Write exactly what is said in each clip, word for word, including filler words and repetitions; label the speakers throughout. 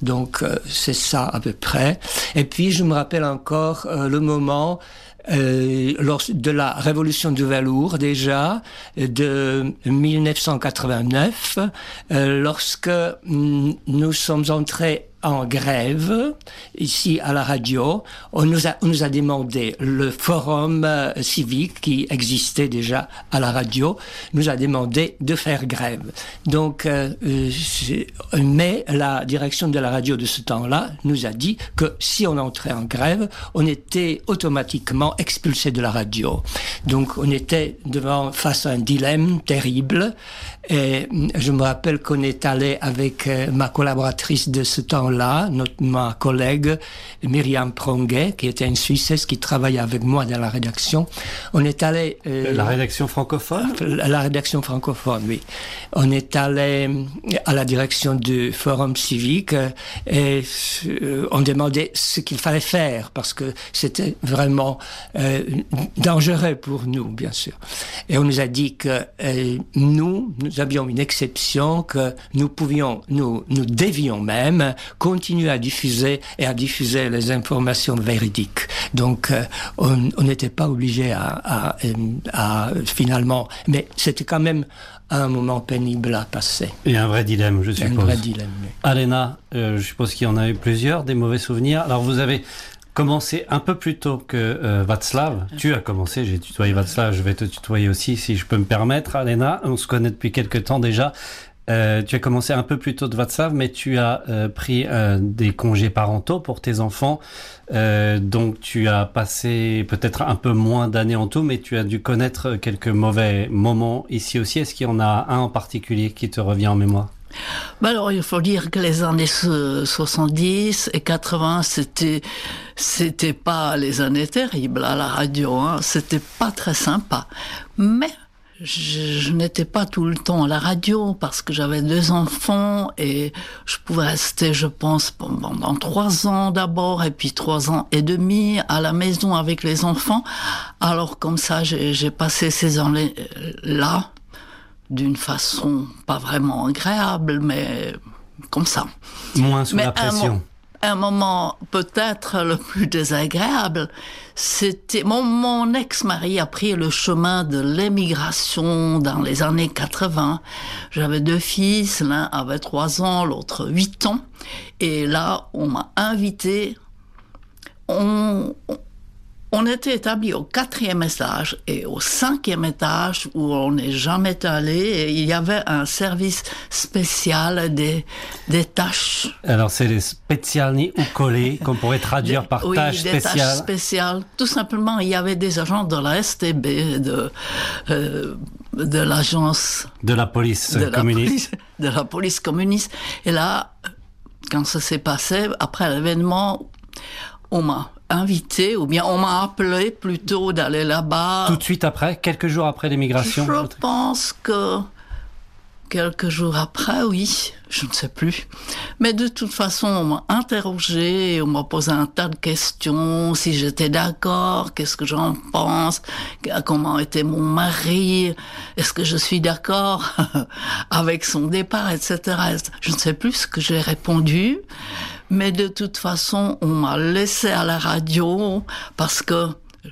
Speaker 1: Donc euh, c'est ça à peu près. Et puis je me rappelle encore euh, le moment euh, lors de la révolution du velours déjà de dix-neuf cent quatre-vingt-neuf, euh, lorsque mm, nous sommes entrés en grève, ici à la radio. On nous a, on nous a demandé, le forum euh, civique qui existait déjà à la radio, nous a demandé de faire grève. Donc, euh, euh, mais la direction de la radio de ce temps-là nous a dit que si on entrait en grève, on était automatiquement expulsé de la radio. Donc, on était devant, face à un dilemme terrible. Et je me rappelle qu'on est allé avec euh, ma collaboratrice de ce temps-là, notre, ma collègue Myriam Pronguet, qui était une Suissesse qui travaillait avec moi dans la rédaction. On est allé...
Speaker 2: Euh, la rédaction francophone ?
Speaker 1: La, la rédaction francophone, oui. On est allé à la direction du Forum civique euh, et euh, on demandait ce qu'il fallait faire, parce que c'était vraiment euh, dangereux pour nous, bien sûr. Et on nous a dit que euh, nous, nous avions une exception, que nous pouvions, nous, nous devions même continuer à diffuser et à diffuser les informations véridiques. Donc, euh, on n'était pas obligé à, à, à, à finalement, mais c'était quand même un moment pénible à passer.
Speaker 2: Et un vrai dilemme, je suppose.
Speaker 1: Un vrai dilemme, oui.
Speaker 2: Alena, euh, je suppose qu'il y en a eu plusieurs, des mauvais souvenirs. Alors, vous avez commencé un peu plus tôt que euh, Václav. Tu as commencé, j'ai tutoyé Václav, je vais te tutoyer aussi, si je peux me permettre, Alena. On se connaît depuis quelques temps déjà. Euh, tu as commencé un peu plus tôt de Václav, mais tu as euh, pris euh, des congés parentaux pour tes enfants. Euh, donc tu as passé peut-être un peu moins d'années en tout, mais tu as dû connaître quelques mauvais moments ici aussi. Est-ce qu'il y en a un en particulier qui te revient en mémoire ?
Speaker 3: Ben alors, il faut dire que les années soixante-dix et quatre-vingts, c'était, c'était pas les années terribles à la radio, hein. C'était pas très sympa. Mais, je, je n'étais pas tout le temps à la radio parce que j'avais deux enfants et je pouvais rester, je pense, pendant trois ans d'abord et puis trois ans et demi à la maison avec les enfants. Alors, comme ça, j'ai, j'ai passé ces années-là d'une façon pas vraiment agréable, mais comme ça.
Speaker 2: Moins sous
Speaker 3: mais
Speaker 2: la pression.
Speaker 3: Un, mo- un moment peut-être le plus désagréable, c'était... Mon, mon ex-mari a pris le chemin de l'émigration dans les années quatre-vingts. J'avais deux fils, l'un avait trois ans, l'autre huit ans. Et là, on m'a invité... On... on On était établi au quatrième étage et au cinquième étage où on n'est jamais allé. Et il y avait un service spécial des, des tâches.
Speaker 2: Alors c'est les spécialni ou collés qu'on pourrait traduire
Speaker 3: des,
Speaker 2: par
Speaker 3: oui,
Speaker 2: tâches
Speaker 3: des
Speaker 2: spéciales.
Speaker 3: tâches spéciales. Tout simplement, il y avait des agents de la S T B, de, euh, de l'agence...
Speaker 2: De la police
Speaker 3: de
Speaker 2: communiste.
Speaker 3: La police, de la police communiste. Et là, quand ça s'est passé, après l'événement, on m'a invité, ou bien on m'a appelé plutôt d'aller là-bas.
Speaker 2: Tout de suite après, quelques jours après l'émigration.
Speaker 3: Je pense que quelques jours après, oui, je ne sais plus. Mais de toute façon, on m'a interrogé, on m'a posé un tas de questions, si j'étais d'accord, qu'est-ce que j'en pense, comment était mon mari, est-ce que je suis d'accord avec son départ, et cetera. Je ne sais plus ce que j'ai répondu. Mais de toute façon, on m'a laissé à la radio parce que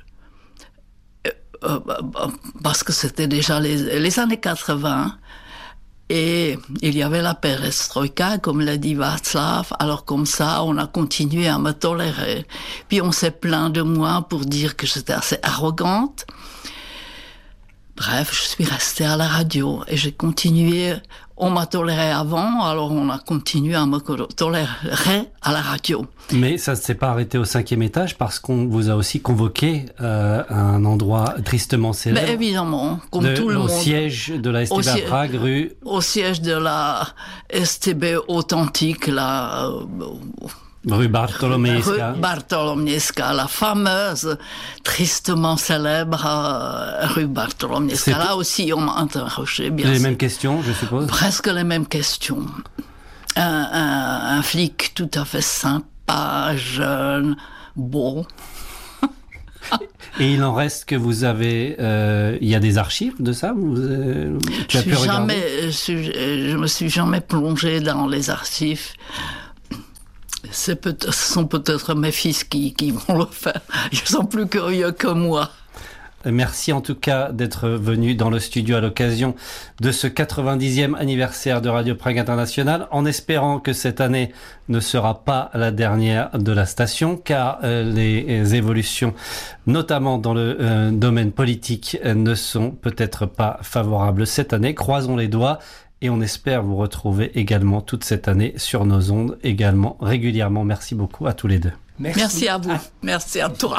Speaker 3: euh, parce que c'était déjà les, les années quatre-vingts et il y avait la perestroïka, comme l'a dit Václav. Alors comme ça, on a continué à me tolérer. Puis on s'est plaint de moi pour dire que j'étais assez arrogante. Bref, je suis restée à la radio et j'ai continué. On m'a toléré avant, alors on a continué à me tolérer à la radio.
Speaker 2: Mais ça ne s'est pas arrêté au cinquième étage parce qu'on vous a aussi convoqué euh, à un endroit tristement célèbre.
Speaker 3: Mais évidemment, comme
Speaker 2: de,
Speaker 3: tout le
Speaker 2: au
Speaker 3: monde.
Speaker 2: Au siège de la S T B à Prague, rue...
Speaker 3: Au siège de la S T B authentique, là... Euh,
Speaker 2: Rue Bartolomieska.
Speaker 3: Rue Bartolomieska, la fameuse, tristement célèbre euh, rue Bartolomieska. Là aussi, on m'a interrogé, bien sûr.
Speaker 2: Les mêmes questions, je suppose.
Speaker 3: Presque les mêmes questions. Un, un, un flic tout à fait sympa, jeune, beau.
Speaker 2: Et il en reste que vous avez... Euh, il y a des archives de ça vous, euh, tu as pu regarder ?
Speaker 3: Jamais, je, je me suis jamais plongée dans les archives. c'est peut- ce sont peut-être mes fils qui, qui vont le faire. Ils sont plus curieux que moi.
Speaker 2: Merci en tout cas d'être venu dans le studio à l'occasion de ce quatre-vingt-dixième anniversaire de Radio Prague International, en espérant que cette année ne sera pas la dernière de la station, car euh, les évolutions, notamment dans le euh, domaine politique, ne sont peut-être pas favorables cette année. Croisons les doigts. Et on espère vous retrouver également toute cette année sur nos ondes, également régulièrement. Merci beaucoup à tous les deux.
Speaker 3: Merci, Merci à vous. Merci à toi.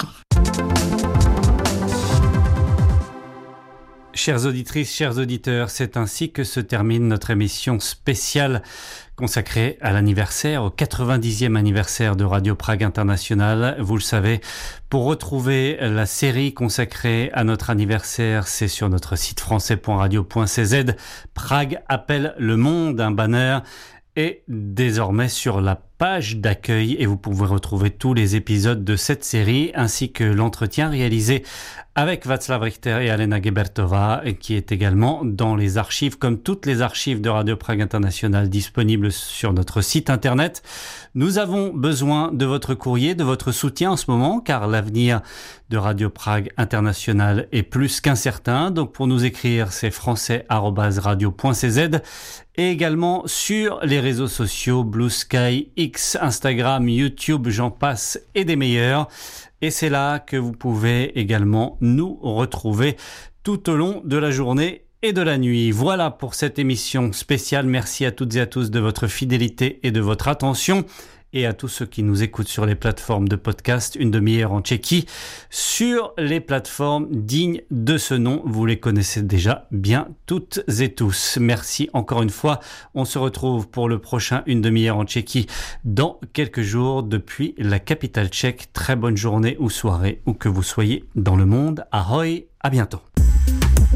Speaker 2: Chères auditrices, chers auditeurs, c'est ainsi que se termine notre émission spéciale consacrée à l'anniversaire, au quatre-vingt-dixième anniversaire de Radio Prague International. Vous le savez, pour retrouver la série consacrée à notre anniversaire, c'est sur notre site français point radio point c z. Prague appelle le monde, un banner est désormais sur la page d'accueil et vous pouvez retrouver tous les épisodes de cette série ainsi que l'entretien réalisé avec Václav Richter et Alena Gebertová, qui est également dans les archives, comme toutes les archives de Radio Prague International disponibles sur notre site internet. Nous avons besoin de votre courrier, de votre soutien en ce moment, car l'avenir de Radio Prague International est plus qu'incertain. Donc pour nous écrire, c'est français arobase radio point c z et également sur les réseaux sociaux Blue Sky, X, Instagram, YouTube, j'en passe et des meilleurs. Et c'est là que vous pouvez également nous retrouver tout au long de la journée et de la nuit. Voilà pour cette émission spéciale. Merci à toutes et à tous de votre fidélité et de votre attention. Et à tous ceux qui nous écoutent sur les plateformes de podcast, une demi-heure en Tchéquie, sur les plateformes dignes de ce nom. Vous les connaissez déjà bien toutes et tous. Merci encore une fois. On se retrouve pour le prochain une demi-heure en Tchéquie dans quelques jours depuis la capitale tchèque. Très bonne journée ou soirée, où que vous soyez dans le monde. Ahoj, à bientôt.